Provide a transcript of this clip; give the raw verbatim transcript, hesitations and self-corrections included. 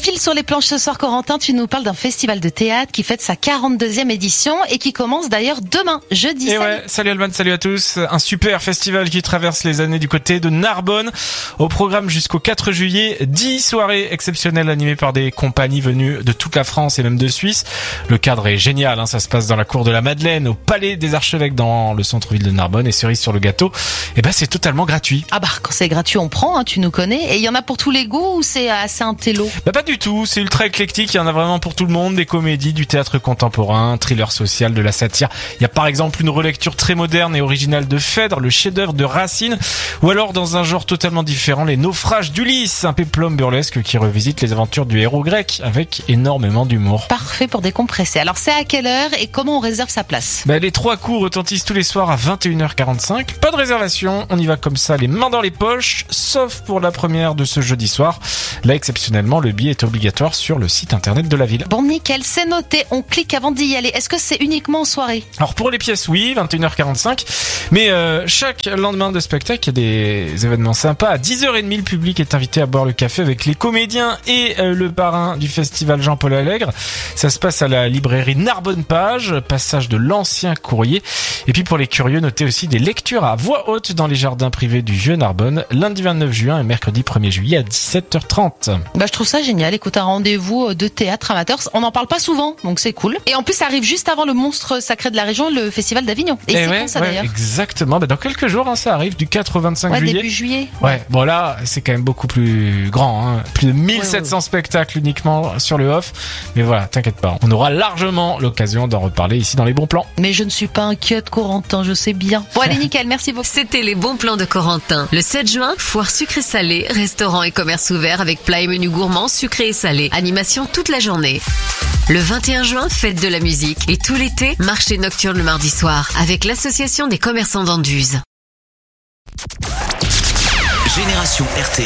file sur les planches ce soir, Corentin, tu nous parles d'un festival de théâtre qui fête sa quarante-deuxième édition et qui commence d'ailleurs demain, jeudi. Et salut. ouais, salut Alban, salut à tous. Un super festival qui traverse les années du côté de Narbonne. Au programme jusqu'au quatre juillet, dix soirées exceptionnelles animées par des compagnies venues de toute la France et même de Suisse. Le cadre est génial, hein, ça se passe dans la cour de la Madeleine, au Palais des Archevêques dans le centre-ville de Narbonne, et cerise sur le gâteau, et ben c'est totalement gratuit. Ah bah quand c'est gratuit on prend, hein, tu nous connais. Et il y en a pour tous les goûts ou c'est assez intello? Bah pas du tout, c'est ultra éclectique, il y en a vraiment pour tout le monde, des comédies, du théâtre contemporain, thriller social, de la satire. Il y a par exemple une relecture très moderne et originale de Phèdre, le chef-d'œuvre de Racine, ou alors dans un genre totalement différent, les naufrages d'Ulysse, un péplum burlesque qui revisite les aventures du héros grec avec énormément d'humour. Parfait pour décompresser. Alors c'est à quelle heure et comment on réserve sa place? Bah, les trois coups retentissent tous les soirs à vingt et une heures quarante-cinq. Pas de réservation, on y va comme ça, les mains dans les poches, sauf pour la première de ce jeudi soir. Là, exceptionnellement, le billet est obligatoire sur le site internet de la ville. Bon, nickel, c'est noté. On clique avant d'y aller. Est-ce que c'est uniquement en soirée? Alors pour les pièces, oui, vingt et une heures quarante-cinq. Mais euh, chaque lendemain de spectacle, il y a des événements sympas. À dix heures trente, le public est invité à boire le café avec les comédiens et euh, le parrain du festival Jean-Paul Allègre. Ça se passe à la librairie Narbonne Page, passage de l'ancien courrier. Et puis pour les curieux, notez aussi des lectures à voix haute dans les jardins privés du Vieux Narbonne, lundi vingt-neuf juin et mercredi premier juillet à dix-sept heures trente. Bah je trouve ça génial. Écoute, un rendez-vous de théâtre amateur, on n'en parle pas souvent, donc c'est cool. Et en plus, ça arrive juste avant le monstre sacré de la région, le festival d'Avignon. Et, et c'est ouais, quand ça ouais, d'ailleurs? Exactement. Bah, dans quelques jours, hein, ça arrive du quatre au vingt-cinq ouais, juillet. Début juillet. Ouais. ouais. Bon là, c'est quand même beaucoup plus grand. Hein. Plus de mille sept cents ouais, ouais. spectacles uniquement sur le off. Mais voilà, t'inquiète pas. On aura largement l'occasion d'en reparler ici dans les bons plans. Mais je ne suis pas inquiète, Corentin, je sais bien. Bon allez, nickel, merci beaucoup. C'était les bons plans de Corentin. Le sept juin, foire sucré-salé, restaurant et commerce ouvert avec plats et menus gourmands sucrés et salés. Animation toute la journée. Le vingt et un juin, fête de la musique. Et tout l'été, marché nocturne le mardi soir avec l'association des commerçants d'Anduze. Génération R T.